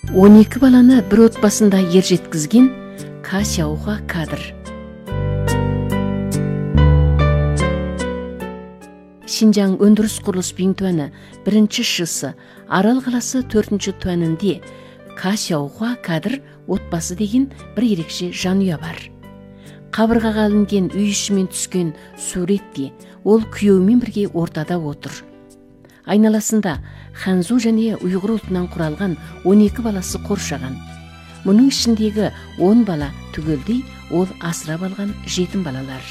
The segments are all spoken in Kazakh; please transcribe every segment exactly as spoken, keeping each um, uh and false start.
он эки баланы бір отбасында ер жеткізген Касяуға кадр. Шинжаң өндіріс құрылыс бейінтуәні бірінші шысы, Арал қаласы төртінші туәнінде Касяуға кадр отбасы деген бір ерекше жанұя бар. Қабырғаға алынген үй ішімен түскен суретте ол күйеуімен бірге ортада отыр. Айналасында ханзу және ұйғыр ұлтынан құралған он екі баласы қоршаған. Мұның ішіндегі он бала түгелдей ол асырап алған жетім балалар.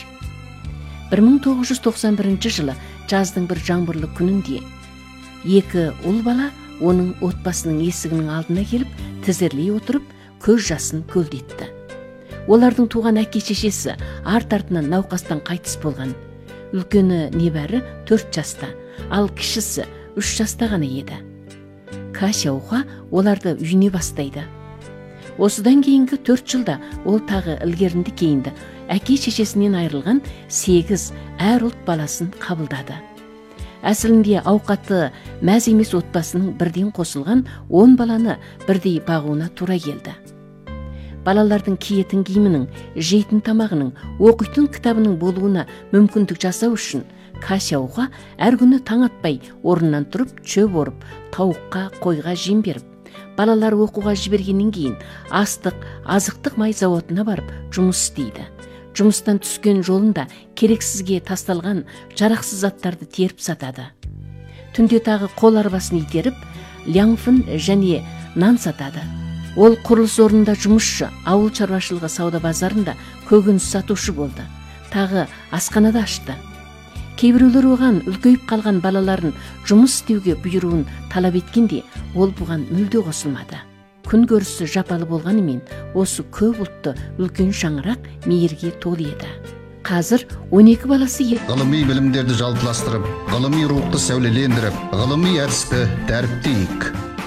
бір мың тоғыз жүз тоқсан бірінші жылы жаздың бір жаңбырлы күнінде екі ұл бала оның отбасының есігінің алдына келіп тізерлей отырып көз жасын көлдетті. Олардың туған әке-шешесі арт-артынан науқастан қайтыс болған. Үлкені небәрі төрт жаста, ал кішісі үш жаста ғана еді. Касяуға оларды үйіне бастайды. Осыдан кейінгі төрт жылда ол тағы ілгерінді кейінді әке-шешесінен айырылған сегіз әр ұлт баласын қабылдады. Әсілінде ауқаты мәз емес отбасының бірден қосылған он баланы бірдей бағуына тура келді. Балалардың киетін киімінің, жейтін тамағының, оқитын кітабының болуына мүмкіндік жасау үшін Касяуға әр күні таң атпай орнынан тұрып шөп орып, тауыққа, қойға жем беріп, балалар оқуға жібергеннен кейін астық, азықтық май зауытына барып жұмыс істейді. Жұмыстан түскен жолында керексізге тасталған жарақсыз заттарды теріп сатады. Түнде тағы қол арбасын итеріп, ляңфын және нан сатады. Ол құрылыс орнында жұмысшы, ауыл шаруашылығы сауда базарында көкөніс сатушы болды. Тағы асханада ашты. Кейбіреулер оған үлкейіп қалған балаларын жұмыс істеуге бұйыруын талап еткенде, ол бұған мүлде қосылмады. Күн көрісі жапалы болғанымен, осы көп ұлтты үлкен шаңырақ мейірге толы еді. Қазір он екі баласы еді. Ғылыми білімдерді жалпыластырып, ғылыми рухты сәулелендіріп, ғылыми әдісті дәріптейік.